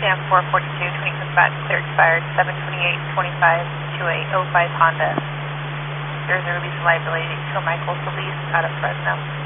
Sam 442, 20 back, clear expired, 728-25 to a 05 Honda. There's a release of liability to a Michael Solis out of Fresno.